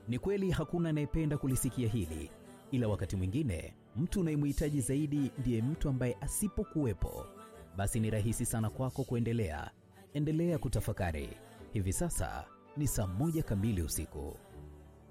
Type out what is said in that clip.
Ni kweli hakuna anayependa kulisikia hili, ila wakati mwingine mtu unayemhitaji zaidi ndiye mtu ambaye asipokuwepo, basi ni rahisi sana kwako kuendelea kutafakari. Hivi sasa ni saa 1 kamili usiku.